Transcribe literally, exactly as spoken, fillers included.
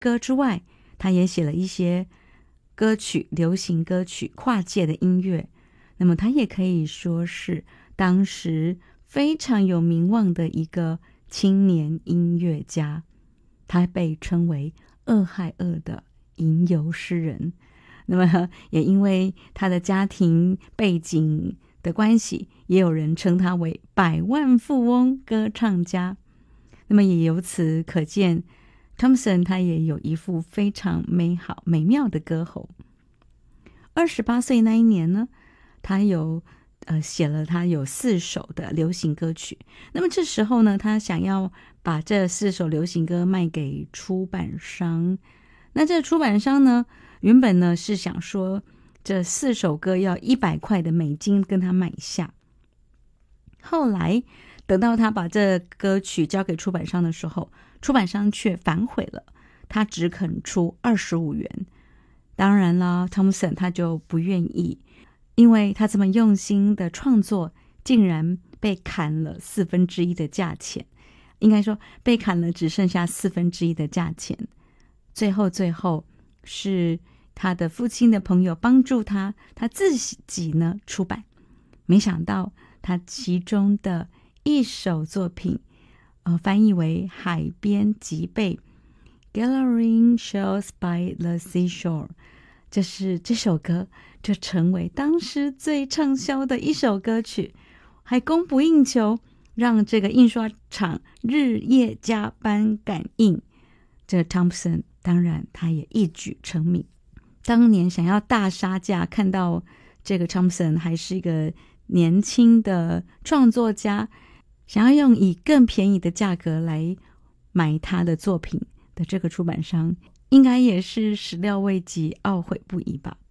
歌之外，他也写了一些歌曲，流行歌曲，跨界的音乐。那么他也可以说是当时非常有名望的一个青年音乐家，他被称为俄亥俄的吟游诗人。那么也因为他的家庭背景的关系，也有人称他为百万富翁歌唱家。那么也由此可见， Thompson 他也有一副非常美好美妙的歌喉。二十八岁那一年呢，他有呃写了他有四首的流行歌曲。那么这时候呢，他想要把这四首流行歌卖给出版商。那这出版商呢，原本呢是想说这四首歌要一百块的美金跟他买下。后来等到他把这歌曲交给出版商的时候，出版商却反悔了，他只肯出二十五元。当然了， Thompson 他就不愿意，因为他这么用心的创作，竟然被砍了四分之一的价钱，应该说被砍了只剩下四分之一的价钱。最后最后是他的父亲的朋友帮助他，他自己呢出版。没想到他其中的一首作品，呃，翻译为海边脊背 Gathering Shells by the Seashore， 这是这首歌就成为当时最畅销的一首歌曲，还供不应求，让这个印刷厂日夜加班赶印。这个 Thompson 当然他也一举成名。当年想要大杀价，看到这个 Thompson 还是一个年轻的创作家，想要用以更便宜的价格来买他的作品的这个出版商，应该也是始料未及，懊悔不已吧。